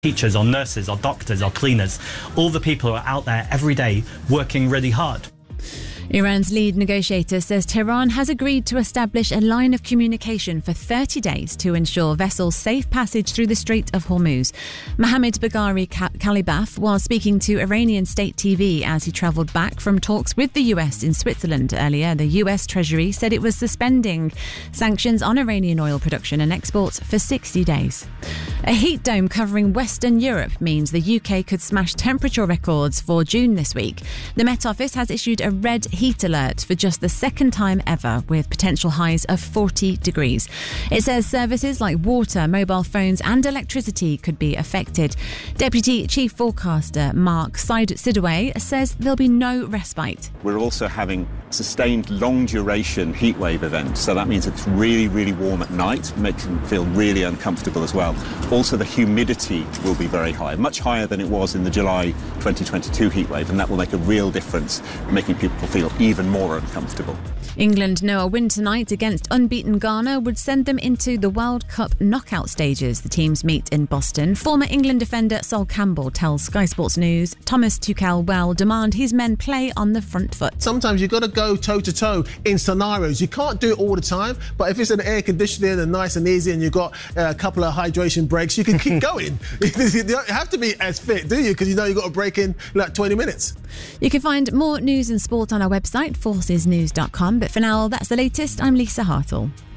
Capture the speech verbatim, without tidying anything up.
Teachers or nurses or doctors or cleaners, all the people who are out there every day working really hard. Iran's lead negotiator says Tehran has agreed to establish a line of communication for thirty days to ensure vessels' safe passage through the Strait of Hormuz. Mohammad Bagheri Kalibaf was speaking to Iranian state T V as he travelled back from talks with the U S in Switzerland earlier. The U S Treasury said it was suspending sanctions on Iranian oil production and exports for sixty days. A heat dome covering Western Europe means the U K could smash temperature records for June this week. The Met Office has issued a red heat alert for just the second time ever, with potential highs of forty degrees. It says services like water, mobile phones and electricity could be affected. Deputy Chief Forecaster Mark Sidaway says there'll be no respite. We're also having sustained long-duration heatwave events, so that means it's really, really warm at night, makes them feel really uncomfortable as well. Also, the humidity will be very high, much higher than it was in the July twenty twenty-two heatwave, and that will make a real difference, making people feel even more uncomfortable. England know a win tonight against unbeaten Ghana would send them into the World Cup knockout stages. The teams meet in Boston. Former England defender Sol Campbell tells Sky Sports News Thomas Tuchel will demand his men play on the front foot. Sometimes you've got to go toe-to-toe in scenarios. You can't do it all the time, but if it's an air conditioning and nice and easy and you've got a couple of hydration breaks, you can keep going. You don't have to be as fit, do you? Because you know you've got to break in like twenty minutes. You can find more news and sport on our website, forces news dot com. But for now, that's the latest. I'm Lisa Hartle.